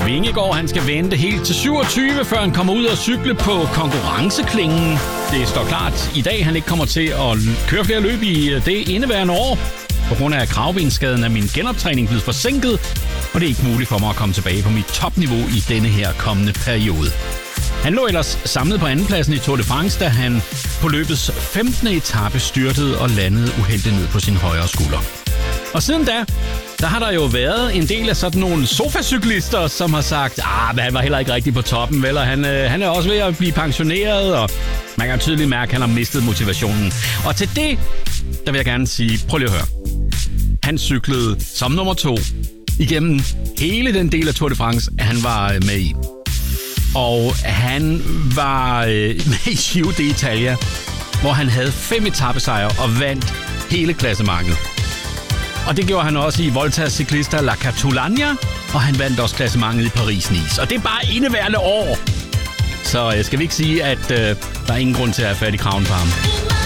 Vingegaard, han skal vente helt til 27, før han kommer ud og cykle på konkurrenceklingen. Det står klart i dag, han ikke kommer til at køre flere løb i det indeværende år. På grund af kravbenskaden er min genoptræning blevet forsinket, og det er ikke muligt for mig at komme tilbage på mit topniveau i denne her kommende periode. Han lå ellers samlet på andenpladsen i Tour de France, da han på løbets 15. etape styrtede og landede uheldigt ned på sin højre skulder. Og siden da, der har der jo været en del af sådan nogle sofacyklister, som har sagt, men han var heller ikke rigtig på toppen, vel? Og han er også ved at blive pensioneret, og man kan tydeligt mærke, at han har mistet motivationen. Og til det, der vil jeg gerne sige, prøv lige at høre. Han cyklede som nummer 2 igennem hele den del af Tour de France, han var med i. Og han var med i Giro d'Italia, hvor han havde 5 etapesejre og vandt hele klassementet. Og det gjorde han også i Volta Ciclista La Catalunya, og han vandt også klassementet i Paris-Nice. Og det er bare indeværende år. Så skal vi ikke sige, at der er ingen grund til at have fat i kraven på ham.